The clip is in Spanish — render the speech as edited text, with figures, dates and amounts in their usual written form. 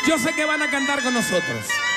Yo sé que van a cantar con nosotros.